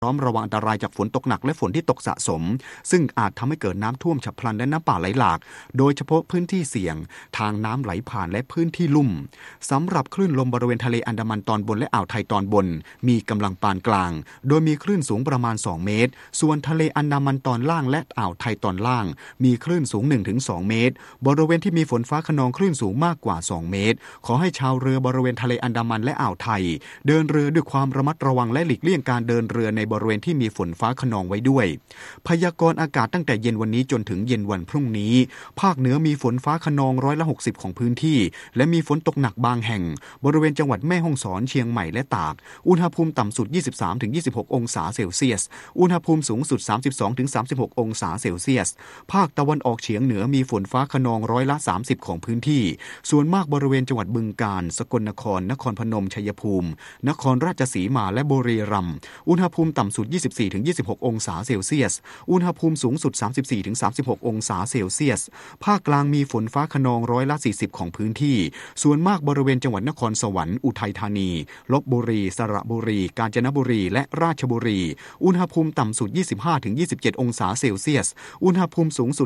พร้อมระวังอันตรายจากฝนตกหนักและฝนที่ตกสะสมซึ่งอาจทำให้เกิดน้ำท่วมฉับพลันและน้ำป่าไหลหลากโดยเฉพาะพื้นที่เสี่ยงทางน้ำไหลผ่านและพื้นที่ลุ่มสำหรับคลื่นลมบริเวณทะเลอันดามันตอนบนและอ่าวไทยตอนบนมีกำลังปานกลางโดยมีคลื่นสูงประมาณ2เมตรส่วนทะเลอันดามันตอนล่างและอ่าวไทยตอนล่างมีคลื่นสูง 1-2 เมตรบริเวณที่มีฝนฟ้าคะนองคลื่นสูงมากกว่า2เมตรขอให้ชาวเรือบริเวณทะเลอันดามันและอ่าวไทยเดินเรือด้วยความระมัดระวังและหลีกเลี่ยงการเดินเรือในบริเวณที่มีฝนฟ้าคะนองไว้ด้วยพยากรณ์อากาศตั้งแต่เย็นวันนี้จนถึงเย็นวันพรุ่งนี้ภาคเหนือมีฝนฟ้าคะนอง60%ของพื้นที่และมีฝนตกหนักบางแห่งบริเวณจังหวัดแม่ฮ่องสอนเชียงใหม่และตากอุณหภูมิต่ำสุด 23-26 องศาเซลเซียสอุณหภูมิสูงสุด 32-36 องศาเซลเซียสภาคตะวันออกเฉียงเหนือมีฝนฟ้าคะนอง30%ของพื้นที่ส่วนมากบริเวณจังหวัดบึงกาฬสกลนครนครพนมชัยภูมินครราชสีมาและบุรีรัมย์อุณหภูมิต่ำสุด 24-26 องศาเซลเซียสอุณหภูมิสูงสุด 34-36 องศาเซลเซียสภาคกลางมีฝนฟ้าคะนอง40%ของพื้นที่ส่วนมากบริเวณจังหวัดนครสวรรค์อุทัยธานีลพบุรีสระบุรีกาญจนบุรีและราชบุรีอุณหภูมิต่ำสุด 25-27 องศาเซลเซียสอุณหภูมิสูงสุด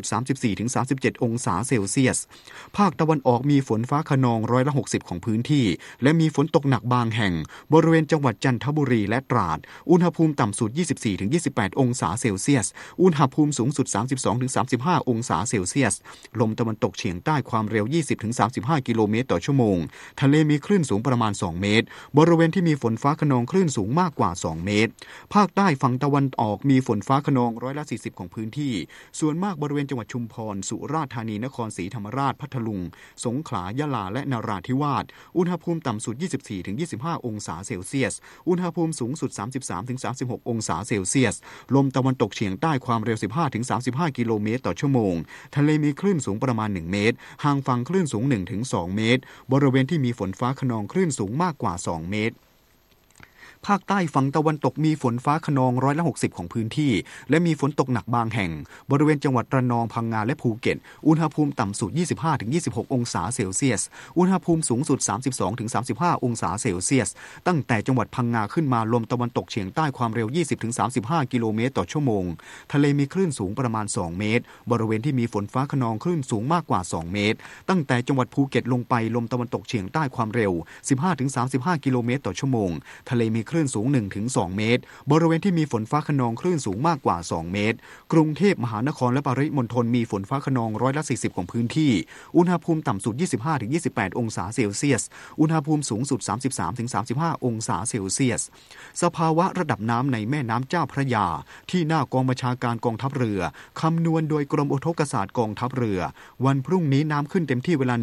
34-37 องศาเซลเซียสภาคตะวันออกมีฝนฟ้าคะนอง60%ของพื้นที่และมีฝนตกหนักบางแห่งบริเวณจังหวัดจันทบุรีและตราดอุณหภูมิต่ำสุด 24-28 องศาเซลเซียสอุณหภูมิสูงสุด 32-35 องศาเซลเซียสลมตะวันตกเฉียงใต้ความเร็ว 20-35 กิโลเมตรต่อชั่วโมงทะเลมีคลื่นสูงประมาณ2เมตรบริเวณที่มีฝนฟ้าคะนองคลื่นสูงมากกว่า2เมตรภาคใต้ฝั่งตะวันออกมีฝนฟ้าคะนอง40%ของพื้นที่ส่วนมากบริเวณจังหวัดชุมพรสุราษฎร์ธานีนครศรีธรรมราชพัทลุงสงขลายะลาและนราธิวาสอุณหภูมิต่ำสุด 24-25 องศาเซลเซียสอุณหภูมิสูงสุด 33-36 องศาเซลเซียสลมตะวันตกเฉียงใต้ความเร็ว 15-35 กิโลเมตรต่อชั่วโมงทะเลมีคลื่นสูงประมาณ1เมตรห่างฝั่งคลื่นสูง 1-2 เมตรบริเวณที่มีฝนฟ้าคะนองคลื่นสูงมากกว่า2เมตรภาคใต้ฝั่งตะวันตกมีฝนฟ้าคะนอง60%ของพื้นที่และมีฝนตกหนักบางแห่งบริเวณจังหวัดระนองพังงาและภูเก็ตอุณหภูมิต่ำสุด 25-26 องศาเซลเซียสอุณหภูมิสูงสุด 32-35 องศาเซลเซียสตั้งแต่จังหวัดพังงาขึ้นมาลมตะวันตกเฉียงใต้ความเร็ว 20-35 กิโลเมตรต่อชั่วโมงทะเลมีคลื่นสูงประมาณ2เมตรบริเวณที่มีฝนฟ้าคะนองคลื่นสูงมากกว่า2เมตรตั้งแต่จังหวัดภูเก็ตลงไปลมตะวันตกเฉียงใต้ความเร็ว 15-35 กิโลเมตรต่อชั่วโมงทะเลมีคลื่นสูง 1-2 เมตรบริเวณที่มีฝนฟ้าคะนองคลื่นสูงมากกว่า2เมตรกรุงเทพมหานครและปริมณฑลมีฝนฟ้าคะนอง40%ของพื้นที่อุณหภูมิต่ำสุด 25-28 องศาเซลเซียสอุณหภูมิสูงสุด 33-35 องศาเซลเซียสสภาวะระดับน้ำในแม่น้ำเจ้าพระยาที่หน้ากองบัญชาการกองทัพเรือคำนวณโดยกรมอุทกศาสตร์กองทัพเรือวันพรุ่งนี้น้ำขึ้นเต็มที่เวลา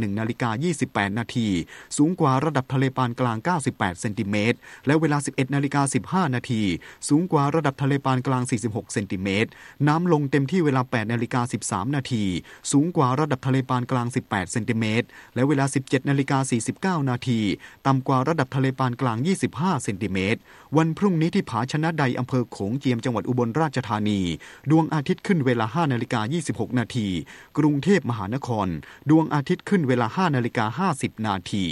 1:28 นาทีสูงกว่าระดับทะเลปานกลาง98เซนติเมตรและเวลา 11:15 นาทีสูงกว่าระดับทะเลปานกลาง46เซนติเมตรน้ำลงเต็มที่เวลา 8:13 นาทีสูงกว่าระดับทะเลปานกลาง18เซนติเมตรและเวลา 17:49 นาทีต่ำกว่าระดับทะเลปานกลาง25เซนติเมตรวันพรุ่งนี้ที่ผาชนะใดอำเภอโขงเจียมจังหวัดอุบลราชธานีดวงอาทิตย์ขึ้นเวลา 5:26 นาทีกรุงเทพมหานครดวงอาทิตย์ขึ้นเวลา 5:50 นาที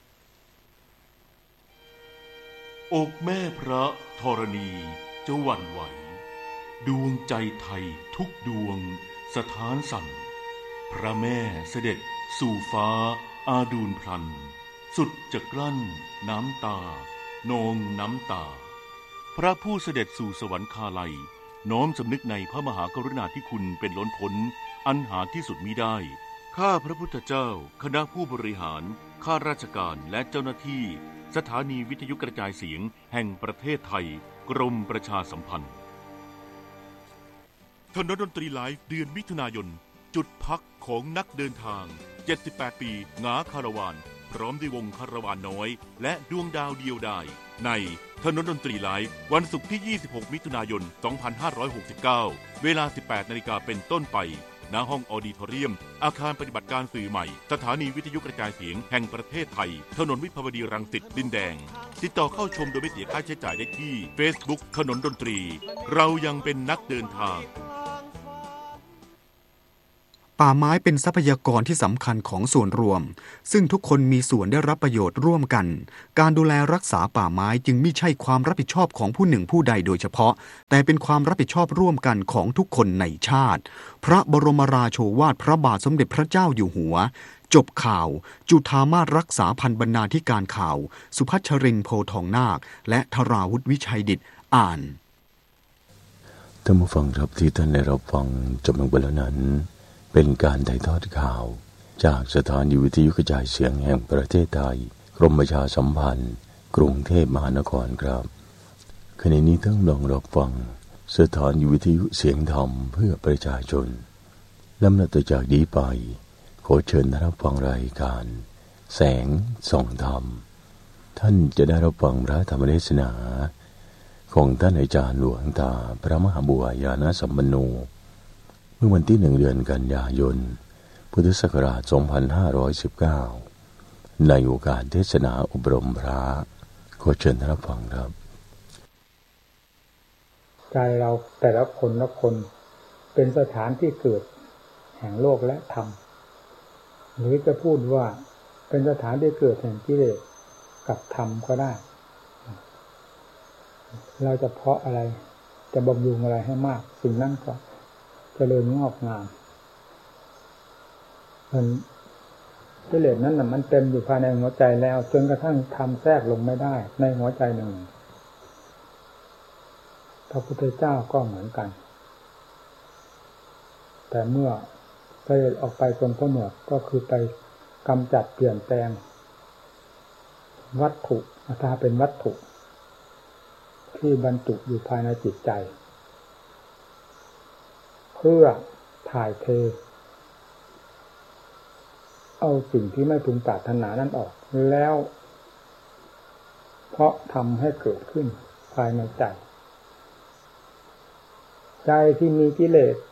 อกแม่พระธรณีจะหวั่นไหวดวงใจไทยทุกดวงสถานสั่นพระแม่เสด็จสู่ฟ้าอาดูลพลันสุดจะกลั้นน้ำตานองน้ำตาพระผู้เสด็จสู่สวรรคาลัยน้อมสำนึกในพระมหากรุณาธิคุณเป็นล้นพ้นอันหาที่สุดมิได้ข้าพระพุทธเจ้าคณะผู้บริหารข้าราชการและเจ้าหน้าที่สถานีวิทยุกระจายเสียงแห่งประเทศไทยกรมประชาสัมพันธ์ถนนดนตรีไลฟ์เดือนมิถุนายนจุดพักของนักเดินทาง78ปีหงาคาราวานพร้อมด้วยวงคาราวานน้อยและดวงดาวเดียวดายในถนนดนตรีไลฟ์วันศุกร์ที่26มิถุนายน2569เวลา 18 นาฬิกาเป็นต้นไปณห้องออดิทอเรียมอาคารปฏิบัติการสื่อใหม่สถานีวิทยุกระจายเสียงแห่งประเทศไทยถนนวิภาวดีรังสิตดินแดงติดต่อเข้าชมโดยไม่เสียค่าใช้จ่ายได้ที่ Facebook ถนนดนตรีเรายังเป็นนักเดินทางป่าไม้เป็นทรัพยากรที่สำคัญของส่วนรวมซึ่งทุกคนมีส่วนได้รับประโยชน์ร่วมกันการดูแลรักษาป่าไม้จึงไม่ใช่ความรับผิดชอบของผู้หนึ่งผู้ใดโดยเฉพาะแต่เป็นความรับผิดชอบร่วมกันของทุกคนในชาติพระบรมราโชวาทพระบาทสมเด็จพระเจ้าอยู่หัวจบข่าวจุฑามาสรักษาพันธ์บรรณาธิการข่าวสุพัชรินทร์โพทองนาคและธราวุฒิวิชัยดิษฐ์อ่านท่านผู้ฟังครับที่ท่านได้รับฟังจบลงไปแล้วนั้นเป็นการถ่ายทอดข่าวจากสถานีวิทยุกระจายเสียงแห่งประเทศไทยกรมประชาสัมพันธ์กรุงเทพมหานครครับขณะนี้ท่านลองรับฟังสถานีวิทยุเสียงธรรมเพื่อประชาชนลำดับต่อจากนี้ไปขอเชิญรับฟังรายการแสงส่องธรรมท่านจะได้รับฟังพระธรรมเทศนาของท่านอาจารย์หลวงตาพระมหาบัวยานสัมปันโนเมื่อวันที่1 เดือนกันยายนพุทธศักราช 2519 ในโอกาสเทศนาอบรมพระขอเชิญรับฟังครับใจเราแต่ละคนละคนเป็นสถานที่เกิดแห่งโลกและธรรมหรือจะพูดว่าเป็นสถานที่เกิดแห่งกิเลสกับธรรมก็ได้เราจะเพาะอะไรจะบำรุงอะไรให้มากสิ่งนั้นก็เจริญงอกงามมันกิเลสนั้นน่ะมันเต็มอยู่ภายในหัวใจแล้วจนกระทั่งทำแทรกลงไม่ได้ในหัวใจหนึ่งพระพุทธเจ้าก็เหมือนกันแต่เมื่อไปออกไปจนพ้นเหนือก็คือไปกำจัดเปลี่ยนแปลงวัตถุถ้าเป็นวัตถุที่บรรจุอยู่ภายในจิตใจเพื่อถ่ายเทเอาสิ่งที่ไม่พึงปรารถนานั้นออกแล้วเพราะทำให้เกิดขึ้นภายในใจใจที่มีกิเลส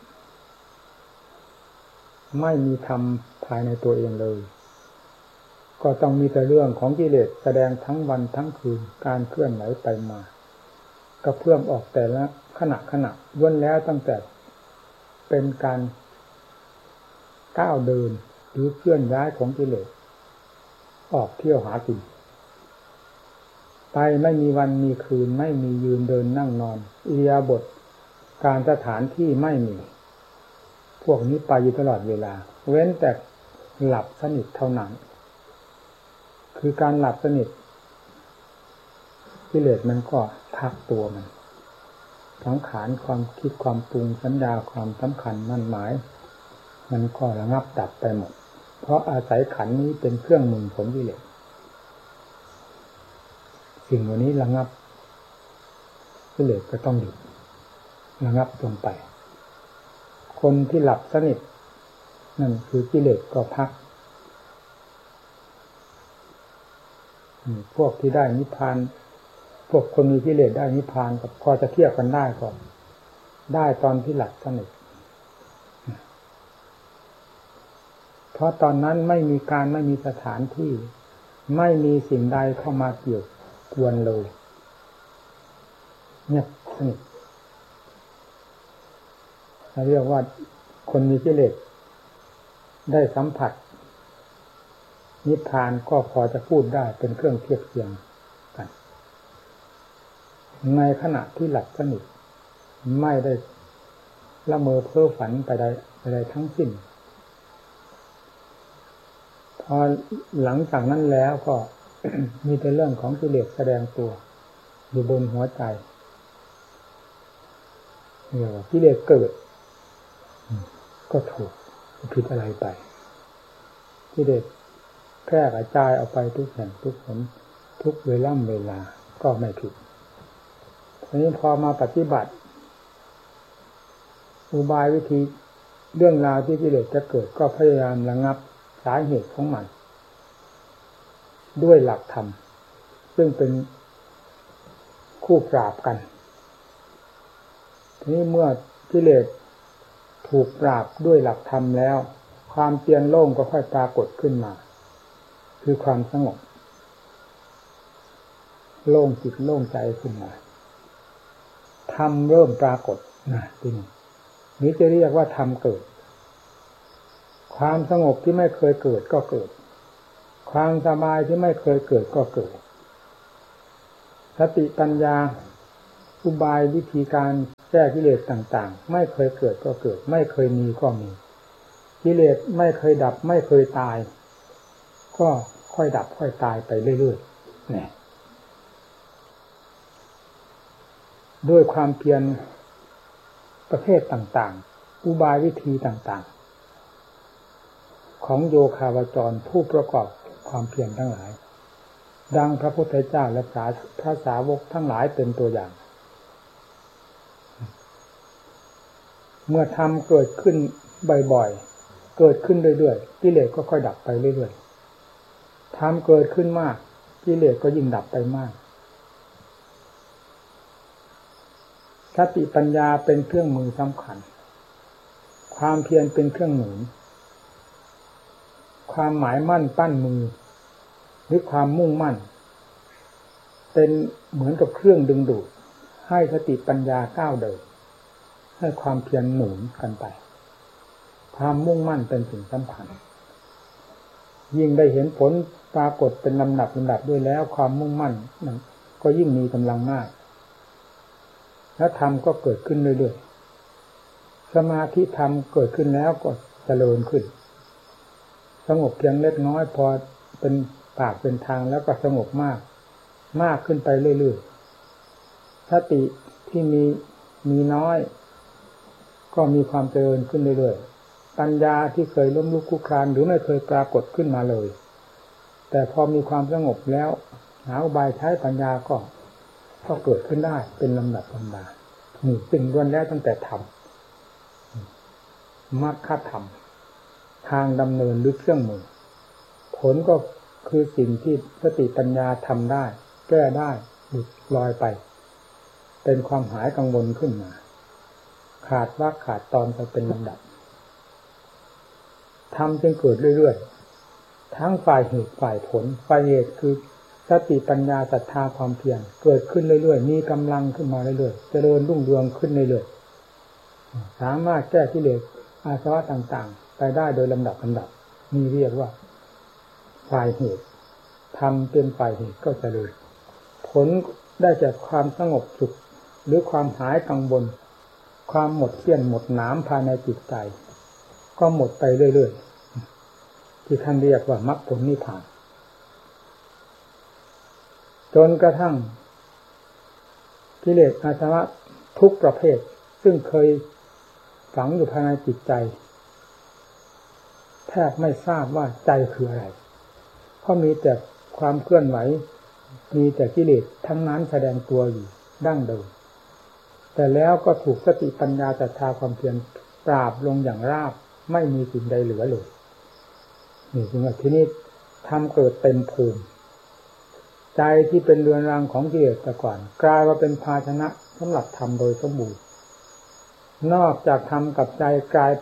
ไม่มีธรรมภายในตัวเองเลยก็ต้องมีแต่เรื่องของกิเลสแสดงทั้งวันทั้งคืนการเคลื่อนไหวไปมากระเพื่อมออกแต่ละขณะล้วนแล้วตั้งแต่เป็นการก้าวเดินหรือเคลื่อนย้ายของกิเลสออกเที่ยวหากินไปไม่มีวันมีคืนไม่มียืนเดินนั่งนอนอิริยาบถการสถานที่ไม่มีพวกนี้ไปอยู่ตลอดเวลาเว้นแต่หลับสนิทเท่านั้นคือการหลับสนิทกิเลสมันก็พักตัวมันสังขารความคิดความปรุงสัญญาความสำคัญมั่นหมายมันก็ระงับดับไปหมดเพราะอาศัยขันธ์นี้เป็นเครื่องมือของกิเลสสิ่งเหล่านี้ระงับกิเลสก็ต้องหยุดระงับลงไปคนที่หลับสนิทนั่นคือกิเลสก็พักพวกที่ได้นิพพานพวกคนมีกิเลสได้นิพพานกับพอจะเทียบกันได้ก็ได้ตอนที่หลับสนิทเพราะตอนนั้นไม่มีสถานที่ไม่มีสิ่งใดเข้ามาเกี่ยวกวนเลยเนี่ยสนิทเรียกว่าคนมีกิเลสได้สัมผัสนิพพานก็พอจะพูดได้เป็นเครื่องเทียบเทียงกันในขณะที่หลับสนิทไม่ได้ละเมอเพ้อฝันไปใดทั้งสิ้นพอหลังจากนั้นแล้วก็ มีแต่เรื่องของกิเลสแสดงตัวอยู่บนหัวใจกิเลสเกิดก็ถูกผิดอะไรไปกิเลสแพร่กระจายออกไปทุกแห่งทุกหนทุกเวลาก็ไม่ผิดทีนี้พอมาปฏิบัติอุบายวิธีเรื่องราวที่กิเลสจะเกิดก็พยายามระงับสาเหตุของมันด้วยหลักธรรมซึ่งเป็นคู่ปราบกันทีนี้เมื่อกิเลสถูกปราบด้วยหลักธรรมแล้วความเตียนโล่งก็ค่อยปรากฏขึ้นมาคือความสงบโล่งจิตโล่งใจขึ้นมาธรรมเริ่มปรากฏนะทีนี้จะเรียกว่าธรรมเกิดความสงบที่ไม่เคยเกิดก็เกิดความสบายที่ไม่เคยเกิดก็เกิดสติปัญญาอุบายวิธีการแก้กิเลสต่างๆไม่เคยเกิดก็เกิดไม่เคยมีก็มีกิเลสไม่เคยดับไม่เคยตายก็ค่อยดับค่อยตายไปเรื่อยๆเนี่ยด้วยความเพียรประเภทต่างๆอุบายวิธีต่างๆของโยคาวจรผู้ประกอบความเพียรทั้งหลายดังพระพุทธเจ้าและพระสาวกทั้งหลายเป็นตัวอย่างเมื่อธรรมเกิดขึ้นบ่อยๆเกิดขึ้นเรื่อยๆกิเลสก็ค่อยดับไปเรื่อยๆธรรมเกิดขึ้นมากกิเลสก็ยิ่งดับไปมากสติปัญญาเป็นเครื่องมือสำคัญความเพียรเป็นเครื่องหนุนความหมายมั่นปั้นมือหรือความมุ่งมั่นเป็นเหมือนกับเครื่องดึงดูดให้สติปัญญาก้าวเดินให้ความเพียรหนุนกันไปความมุ่งมั่นเป็นสิ่งสำคัญยิ่งได้เห็นผลปรากฏเป็นลำดับด้วยแล้วความมุ่งมั่นนั้นก็ยิ่งมีกำลังมากแล้วธรรมก็เกิดขึ้นเรื่อยๆสมาธิธรรมเกิดขึ้นแล้วก็เจริญขึ้นสงบเพียงเล็กน้อยพอเป็นปากเป็นทางแล้วก็สงบมากขึ้นไปเรื่อยๆสติที่มีน้อยก็มีความเจริญขึ้นเรื่อยๆปัญญาที่เคยล้มลุกคลุกคลานหรือไม่เคยปรากฏขึ้นมาเลยแต่พอมีความสงบแล้วหาอุบายใช้ปัญญาก็เกิดขึ้นได้เป็นลำดับลำดานี่สิ่งล้วนแล้วตั้งแต่ธรรมมรรคธรรมทางดำเนินหรือเครื่องมือผลก็คือสิ่งที่สติปัญญาทำได้แก้ได้หลุดลอยไปเป็นความหายกังวลขึ้นมาขาดวรรคขาดตอนไปเป็นลำดับธรรมจึงเกิดเรื่อยๆทั้งฝ่ายเหตุฝ่ายผลฝ่ายเหตุคือสติปัญญาศรัทธาความเพียรเกิดขึ้นเรื่อยๆมีกำลังขึ้นมาเรื่อยๆเจริญรุ่งเรืองขึ้นเรื่อยๆสามารถแก้กิเลสอาสวะต่างๆไปได้โดยลำดับนี่เรียกว่าฝ่ายเหตุทำเป็นฝ่ายเหตุก็เจริญผลได้จากความสงบสุขหรือความหายกังวลความหมดเสี้ยนหมดหนามภายในจิตใจก็หมดไปเรื่อยๆที่ท่านเรียกว่ามรรคผลนิพพานจนกระทั่งกิเลสอาสวะทุกประเภทซึ่งเคยฝังอยู่ภายในจิตใจแทบไม่ทราบว่าใจคืออะไรเพราะมีแต่ความเคลื่อนไหวมีแต่กิเลสทั้งนั้นแสดงตัวอยู่ดั้งเดิมแต่แล้วก็ถูกสติปัญญาศรัทธาความเพียรปราบลงอย่างราบไม่มีสิ่งใดเหลือเลยนี่จึงว่าที่นี้ทำเกิดเต็มภูมิใจที่เป็นเรือนรังของกิเลสแต่ก่อนกลายมาเป็นภาชนะสำหรับธรรมโดยสมบูรณ์นอกจากธรรมกับใจกลาย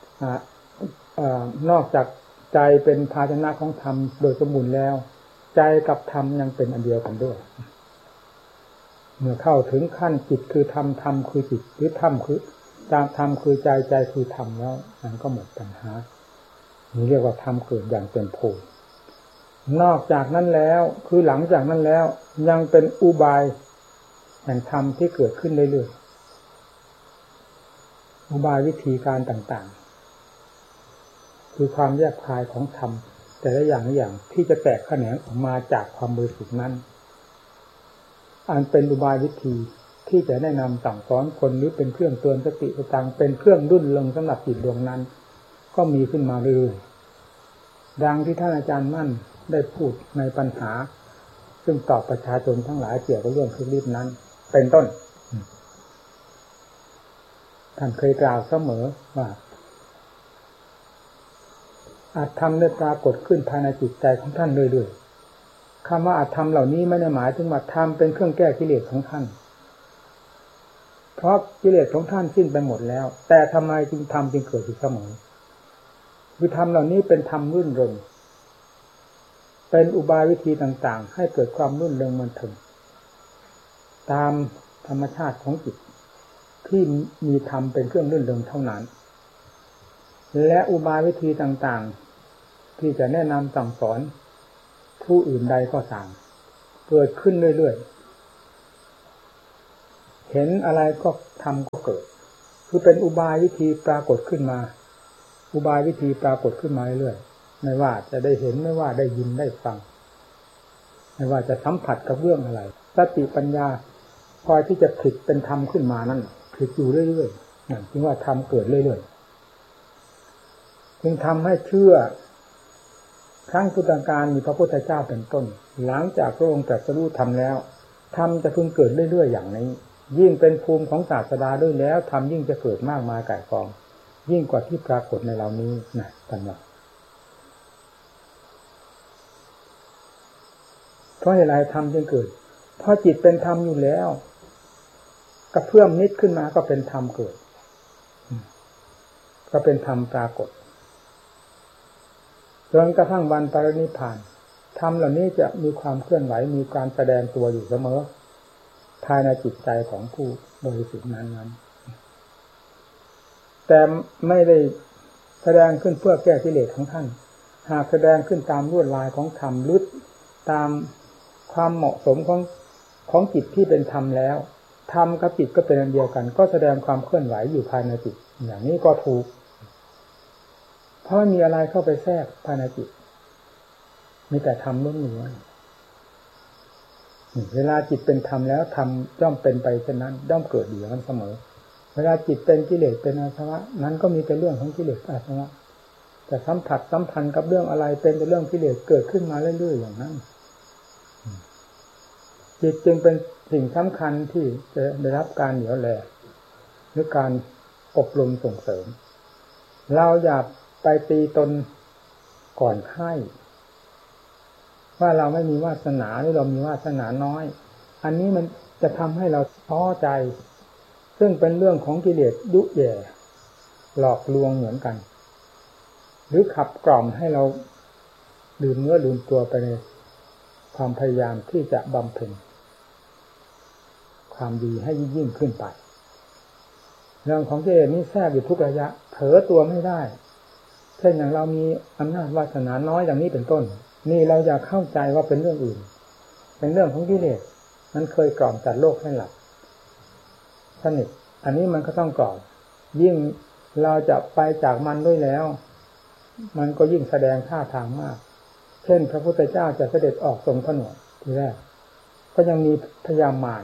นอกจากใจเป็นภาชนะของธรรมโดยสมบูรณ์แล้วใจกับธรรมยังเป็นอันเดียวกันด้วยเมื่อเข้าถึงขั้นจิตคือธรรมธรรมคือจิตหรือธรรมคือธรรมคือใจใจคือธรรมแล้วมันก็หมดปัญหานี่เรียกว่าธรรมเกิดอย่างเต็มภูมินอกจากนั้นแล้วคือหลังจากนั้นแล้วยังเป็นอุบายแห่งธรรมที่เกิดขึ้นเรื่อยๆอุบายวิธีการต่างๆคือความแยกคายของธรรมแต่ละอย่างที่จะแตกแขนงออกมาจากความบริสุทธิ์นั้นอันเป็นอุบายวิธีที่จะแนะนำสั่งสอนคนหรือเป็นเครื่องเตือนสติสตังเป็นเครื่องรุ่นเริงสำหรับจิตดวงนั้นก็มีขึ้นมาเรื่อยๆดังที่ท่านอาจารย์มั่นได้พูดในปัญหาซึ่งตอบประชาชนทั้งหลายเกี่ยวกับเรื่องทุลีปนั้นเป็นต้นท่านเคยกล่าวเสมอว่าอาจทำได้ปรากฏขึ้นภายในจิตใจของท่านเรื่อยๆคำว่าอาจทำเหล่านี้ไม่ได้หมายถึงว่าทำเป็นเครื่องแก้กิเลสของท่านเพราะกิเลสของท่านสิ้นไปหมดแล้วแต่ทำไมจึงทำจึงเกิดอยู่เสมอคือธรรมเหล่านี้เป็นธรรมรื่นเริงเป็นอุบายวิธีต่างๆให้เกิดความรื่นเริงบันเทิงตามธรรมชาติของจิตที่มีธรรมเป็นเครื่องรื่นเริงเท่านั้นและอุบายวิธีต่างๆที่จะแนะนำสั่งสอนผู้อื่นใดก็ตามเกิดขึ้นเรื่อยๆเห็นอะไรก็ทำก็เกิดคือเป็นอุบายวิธีปรากฏขึ้นมาอุบายวิธีปรากฏขึ้นมาเรื่อยๆไม่ว่าจะได้เห็นไม่ว่าได้ยินได้ฟังไม่ว่าจะสัมผัสกับเรื่องอะไรสติปัญญาคอยที่จะผลิตเป็นธรรมขึ้นมานั่นผลิตอยู่เรื่อยๆนั่นจึงว่าธรรมเกิดเรื่อยๆจึงทำให้เชื่อครั้งพุทธกาลมีพระพุทธเจ้าเป็นต้นหลังจากพระองค์ตรัสรู้ธรรมแล้วธรรมจะพึงเกิดเรื่อยๆอย่างนี้ยิ่งเป็นภูมิของศาสดาด้วยแล้วธรรมยิ่งจะเกิดมากมายก่ายกองยิ่งกว่าที่ปรากฏในเรานี้นะท่านว่าเพราะอะไรธรรมจึงเกิดเพราะจิตเป็นธรรมอยู่แล้วกระเพื่อมนิดขึ้นมาก็เป็นธรรมเกิดก็เป็นธรรมปรากฏจนกระทั่งวันปรินิพพานธรรมเหล่านี้จะมีความเคลื่อนไหวมีการแสดงตัวอยู่เสมอภายในจิตใจของผู้บริสุทธิ์นั้นๆแต่ไม่ได้แสดงขึ้นเพื่อแก้กิเลสของท่านหากแสดงขึ้นตามลวดลายของธรรมหรือตามความเหมาะสมของจิตที่เป็นธรรมแล้วธรรมกับจิตก็เป็นอันเดียวกันก็แสดงความเคลื่อนไหวอยู่ภายในจิตอย่างนี้ก็ถูกเพราะมีอะไรเข้าไปแทรกภายในจิตมีแต่ธรรมล้วนๆเวลาจิตเป็นธรรมแล้วธรรมย่อมเป็นไปเช่นนั้นย่อมเกิดอยู่อย่างนั้นเสมอเวลาจิตเป็นกิเลสเป็นอาสวะนั้นก็มีแต่เรื่องของกิเลสอาสวะแต่สัมผัสสัมพันธ์กับเรื่องอะไรเป็นแต่เรื่องกิเลสเกิดขึ้นมาเรื่อยๆอย่างนั้นจิตจึงเป็นสิ่งสำคัญที่จะได้รับการเหนี่ยวแลหรือการอบรมส่งเสริมเราอย่าไปตีตนก่อนไข้ว่าเราไม่มีวาสนาหรือเรามีวาสนาน้อยอันนี้มันจะทำให้เราท้อใจซึ่งเป็นเรื่องของกิเลสยุแย่หลอกลวงเหมือนกันหรือขับกล่อมให้เราลืมเนื้อลืมตัวไปในความพยายามที่จะบำเพ็ญความดีให้ยิ่งขึ้นไปเรื่องของกิเลสนี้แทรกอยู่ทุกระยะเผลอตัวไม่ได้เช่นอย่างเรามีอำนาจวาสนาน้อยอย่างนี้เป็นต้นนี่เราอยากเข้าใจว่าเป็นเรื่องอื่นเป็นเรื่องของกิเลสมันเคยกล่อมจัดโลกให้หลับสนิทอันนี้มันก็ต้องกล่อมยิ่งเราจะไปจากมันด้วยแล้วมันก็ยิ่งแสดงท่าทางมากเช่นพระพุทธเจ้าจะเสด็จออกทรงผนวดทีแรกก็ยังมีพญามาร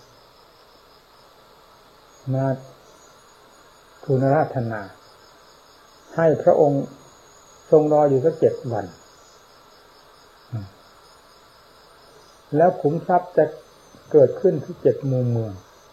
มาทูลราชนาให้พระองค์ทรงรออยู่สัก7 วันแล้วขุมทรัพย์จะเกิดขึ้นที่7 มุมเมือง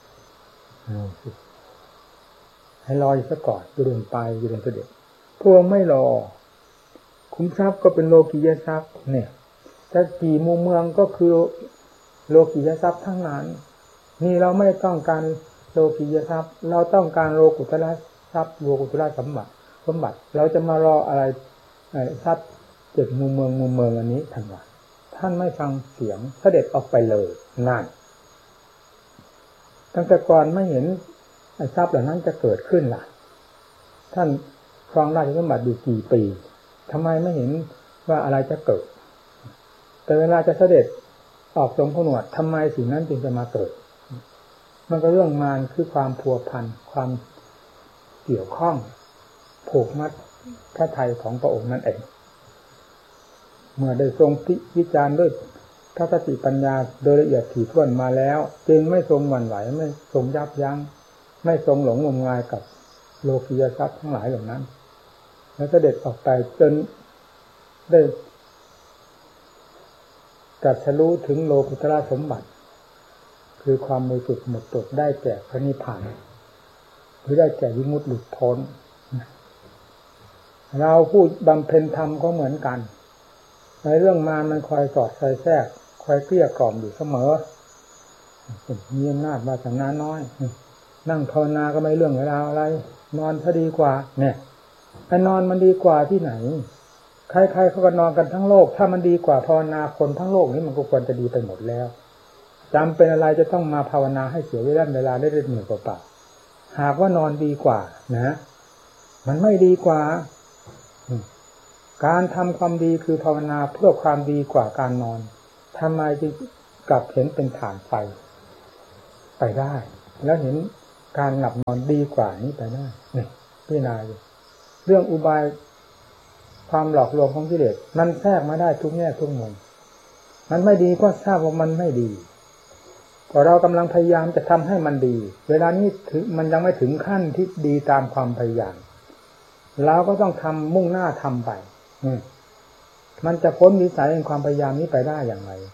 ให้รออยู่ซะก่อนอยู่เดินไปอยู่เดินเสด็จพวกไม่รอขุมทรัพย์ก็เป็นโลกียทรัพย์เนี่ยแต่กี่มุมเมืองก็คือโลกียทรัพย์ทั้งนั้นนี่เราไม่ต้องการโลกียทรัพย์เราต้องการโลกุตระทรัพย์โลกุตระสมบัติเราจะมารออะไรทรัพย์7 มุมเมืองอันนี้ท่านว่าท่านไม่ฟังเสียงเสด็จออกไปเลยนั่นตั้งแต่ก่อนไม่เห็นทรัพย์เหล่านั้นจะเกิดขึ้นล่ะท่านครองราชสมบัติอยู่กี่ปีทำไมไม่เห็นว่าอะไรจะเกิดแต่เวลาจะเสด็จออกทรงผนวดทำไมสิ่งนั้นจึงจะมาเกิดมันก็เรื่องมารคือความพัวพันความเกี่ยวข้องผูกมัดพระทัยของพระองค์นั่นเองเมื่อได้ทรงวิจารณ์ด้วยพระสติปัญญาโดยละเอียดถี่ถ้วนมาแล้วจึงไม่ทรงหวั่นไหวไม่ทรงยับยั้งไม่ทรงหลงงมงายกับโลกียทรัพย์ทั้งหลายเหล่านั้นแล้วเสด็จออกไปจนได้ตรัสรู้ถึงโลกุตระสมบัติคือความบริสุทธิ์หมดจดได้แก่พระนิพพานหรือได้แก่วิมุตติหลุดพ้นเราผู้บำเพ็ญธรรมก็เหมือนกันในเรื่องมามันคอยสอดคอยแทรกคอยเกลี้ยกล่อมอยู่เสมอมีอำนาจวาสนาน้อยนั่งภาวนาก็ไม่เรื่องเวลาอะไรนอนซะดีกว่าเนี่ยไปนอนมันดีกว่าที่ไหนใครๆเขาก็นอนกันทั้งโลกถ้ามันดีกว่าภาวนาคนทั้งโลกนี้มันก็ควรจะดีไปหมดแล้วจำเป็นอะไรจะต้องมาภาวนาให้เสียเวลาได้เหนื่อยเปล่าๆหากว่านอนดีกว่านะมันไม่ดีกว่าการทำความดีคือภาวนาเพื่อความดีกว่าการนอนทำไมจึงกลับเห็นเป็นฐานไฟไปได้แล้วเห็นการหลับนอนดีกว่านี้ไปได้นี่พิจารณาเรื่องอุบายความหลอกลวงของกิเลสมันแทรกมาได้ทุกแง่ทุกมุมมันไม่ดีก็ทราบว่ามันไม่ดีพอเรากำลังพยายามจะทำให้มันดีเวลานี้มันยังไม่ถึงขั้นที่ดีตามความพยายามเราก็ต้องทำมุ่งหน้าทำไปมันจะพ้นวิสัยแห่งความพยายามนี้ไปได้อย่างไร